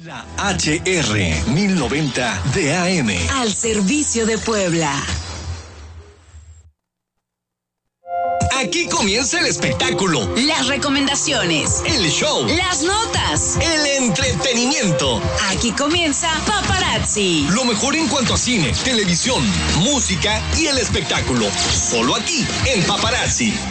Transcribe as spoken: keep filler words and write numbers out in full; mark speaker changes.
Speaker 1: La H R mil noventa de A M.
Speaker 2: Al servicio de Puebla.
Speaker 1: Aquí comienza el espectáculo,
Speaker 2: las recomendaciones,
Speaker 1: el show,
Speaker 2: las notas,
Speaker 1: el entretenimiento.
Speaker 2: Aquí comienza Paparazzi.
Speaker 1: Lo mejor en cuanto a cine, televisión, música y el espectáculo. Solo aquí en Paparazzi.